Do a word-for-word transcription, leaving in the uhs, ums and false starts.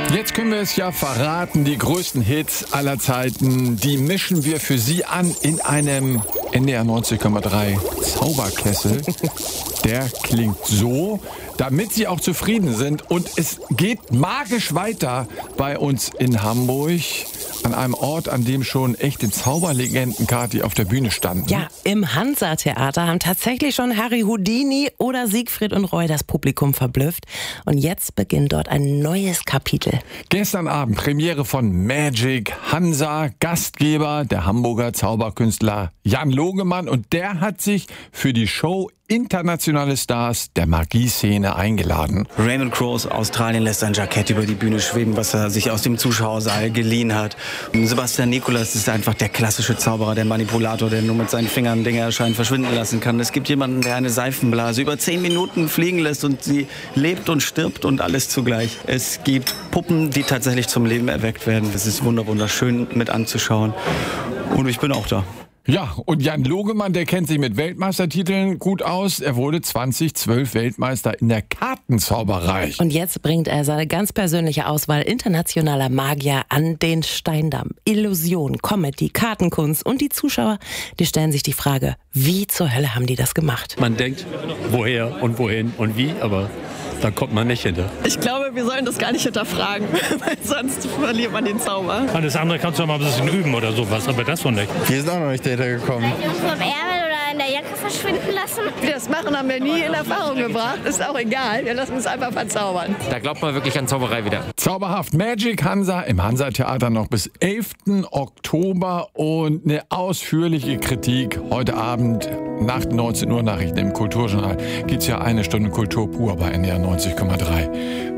Jetzt können wir es ja verraten, die größten Hits aller Zeiten, die mischen wir für Sie an in einem N D R neunzig Komma drei Zauberkessel. Der klingt so, damit Sie auch zufrieden sind. Und es geht magisch weiter bei uns in Hamburg, an einem Ort, an dem schon echte Zauberlegenden, Kathi, auf der Bühne standen. Ja, im Hansa-Theater haben tatsächlich schon Harry Houdini oder Siegfried und Roy das Publikum verblüfft. Und jetzt beginnt dort ein neues Kapitel. Gestern Abend Premiere von Magic Hansa, Gastgeber der Hamburger Zauberkünstler Jan Logemann. Und der hat sich für die Show internationale Stars der Magieszene eingeladen. Raymond Crowe aus Australien lässt ein Jackett über die Bühne schweben, was er sich aus dem Zuschauersaal geliehen hat. Und Sebastian Nicolas ist einfach der klassische Zauberer, der Manipulator, der nur mit seinen Fingern Dinge erscheinen, verschwinden lassen kann. Es gibt jemanden, der eine Seifenblase über zehn Minuten fliegen lässt und sie lebt und stirbt und alles zugleich. Es gibt Puppen, die tatsächlich zum Leben erweckt werden. Das ist wunderschön mit anzuschauen. Und ich bin auch da. Ja, und Jan Logemann, der kennt sich mit Weltmeistertiteln gut aus. Er wurde zweitausendzwölf Weltmeister in der Kartenzauberei. Und jetzt bringt er seine ganz persönliche Auswahl internationaler Magier an den Steindamm. Illusion, Comedy, Kartenkunst und die Zuschauer, die stellen sich die Frage, wie zur Hölle haben die das gemacht? Man denkt, woher und wohin und wie, aber da kommt man nicht hinter. Ich glaube, wir sollen das gar nicht hinterfragen, weil sonst verliert man den Zauber. Alles andere kannst du mal ein bisschen üben oder sowas, aber das so nicht. Wir sind auch noch nicht dahinter gekommen. Vom Ärmel oder in der Jacke verschwinden lassen. Wie wir das machen, haben wir nie in Erfahrung gebracht. Ist auch egal, wir lassen uns einfach verzaubern. Da glaubt man wirklich an Zauberei wieder. Zauberhaft Magic Hansa im Hansa-Theater noch bis elften Oktober und eine ausführliche Kritik heute Abend nach den neunzehn Uhr Nachrichten im Kulturjournal. Gibt's ja eine Stunde Kultur pur bei N D R neunzig Komma drei.